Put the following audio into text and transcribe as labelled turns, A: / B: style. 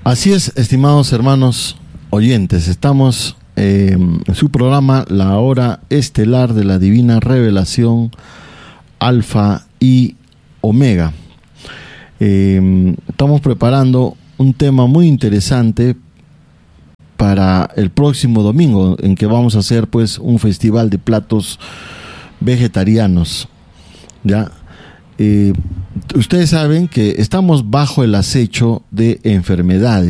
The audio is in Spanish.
A: Así es, estimados hermanos oyentes, estamos en su programa La Hora Estelar de la Divina Revelación, Alfa y Omega. Estamos preparando un tema muy interesante para el próximo domingo, en que vamos a hacer pues un festival de platos vegetarianos, ¿ya? Ustedes saben que estamos bajo el acecho de enfermedades.